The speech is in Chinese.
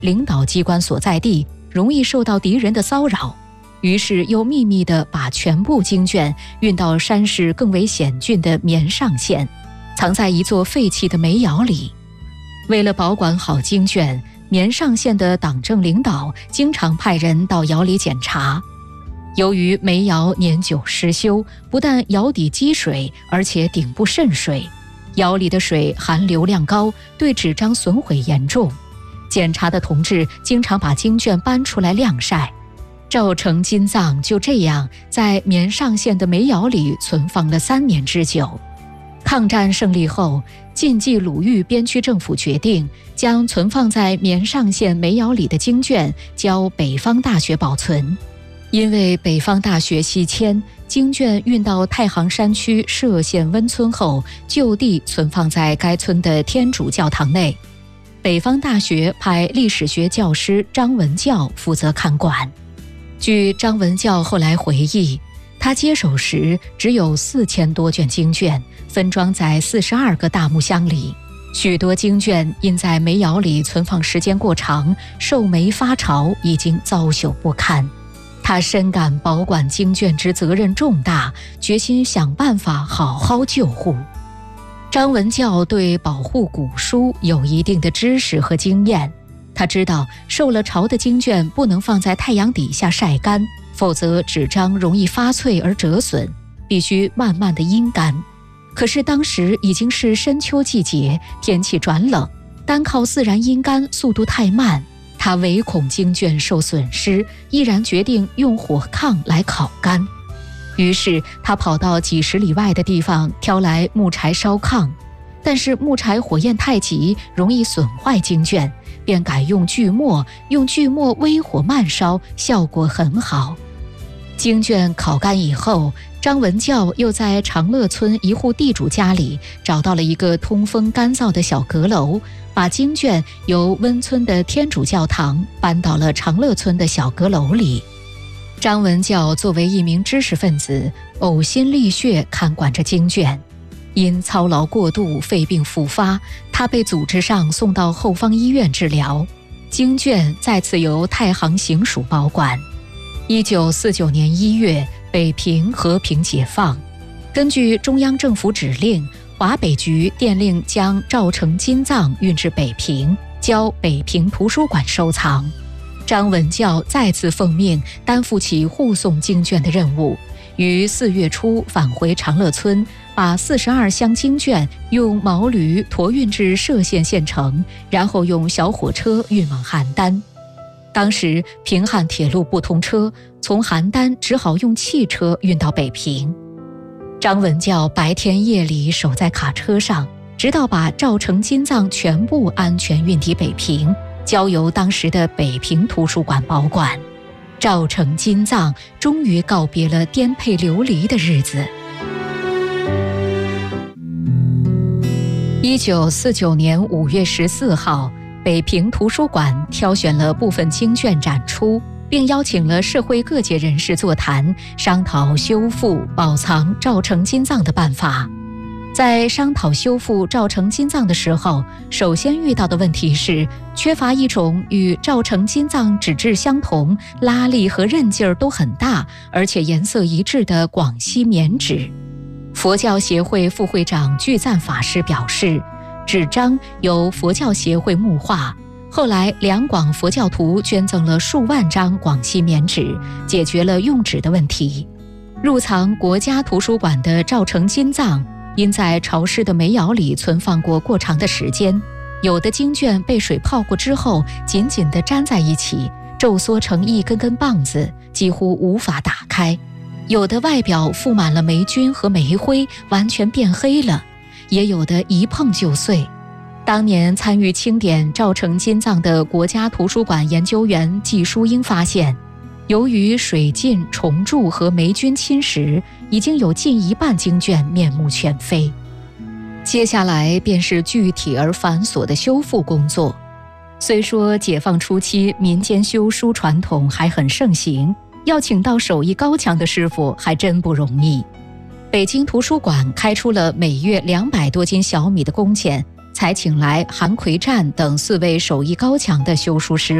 领导机关所在地，容易受到敌人的骚扰，于是又秘密地把全部经卷运到山势更为险峻的绵上县，藏在一座废弃的煤窑里。为了保管好经卷，绵上县的党政领导经常派人到窑里检查。由于煤窑年久失修，不但窑底积水，而且顶部渗水，窑里的水含硫量高，对纸张损毁严重。检查的同志经常把经卷搬出来晾晒。赵成金藏就这样在绵上县的煤窑里存放了3年之久。抗战胜利后，晋冀鲁豫边区政府决定将存放在绵上县煤窑里的经卷交北方大学保存。因为北方大学西迁，经卷运到太行山区歙县温村后，就地存放在该村的天主教堂内。北方大学派历史学教师张文教负责看管。据张文教后来回忆，他接手时只有4000多卷经卷，分装在42个大木箱里。许多经卷因在煤窑里存放时间过长，受煤发潮，已经糟朽不堪。他深感保管经卷之责任重大，决心想办法好好救护。张文教对保护古书有一定的知识和经验，他知道受了潮的经卷不能放在太阳底下晒干，否则纸张容易发脆而折损，必须慢慢地阴干。可是当时已经是深秋季节，天气转冷，单靠自然阴干速度太慢，他唯恐经卷受损失，毅然决定用火炕来烤干。于是他跑到几十里外的地方挑来木柴烧炕，但是木柴火焰太急，容易损坏经卷，便改用锯末，用锯末微火慢烧，效果很好。经卷烤干以后，张文教又在长乐村一户地主家里找到了一个通风干燥的小阁楼，把经卷由温村的天主教堂搬到了长乐村的小阁楼里。张文教作为一名知识分子，呕心沥血看管着经卷。因操劳过度，肺病复发，他被组织上送到后方医院治疗。经卷再次由太行行署保管。1949年1月，北平和平解放。根据中央政府指令，华北局电令将赵成金藏运至北平，交北平图书馆收藏。张文教再次奉命担负起护送经卷的任务，于4月初返回长乐村，把42箱经卷用毛驴驮运至歙县县城，然后用小火车运往邯郸。当时平汉铁路不通车，从邯郸只好用汽车运到北平。张文教白天夜里守在卡车上，直到把赵成金藏全部安全运抵北平，交由当时的北平图书馆保管。赵成金藏终于告别了颠沛流离的日子。1949年5月14号，北平图书馆挑选了部分经卷展出，并邀请了社会各界人士座谈，商讨修复、保藏赵成金藏的办法。在商讨修复赵成金藏的时候，首先遇到的问题是缺乏一种与赵成金藏纸质相同、拉力和韧劲儿都很大，而且颜色一致的广西棉纸。佛教协会副会长具赞法师表示，纸张由佛教协会木化，后来两广佛教徒捐赠了数万张广西棉纸，解决了用纸的问题。入藏国家图书馆的赵成金藏因在潮湿的煤窑里存放过长的时间，有的经卷被水泡过之后紧紧地粘在一起，皱缩成一根根棒子，几乎无法打开；有的外表覆满了霉菌和煤灰，完全变黑了；也有的一碰就碎。当年参与清点赵成金藏的国家图书馆研究员季淑英发现，由于水浸、虫蛀和霉菌侵蚀，已经有近一半经卷面目全非。接下来便是具体而繁琐的修复工作。虽说解放初期民间修书传统还很盛行，要请到手艺高强的师傅还真不容易。北京图书馆开出了每月200多斤小米的工钱， 才请来韩奎战等4位手艺高强的修书师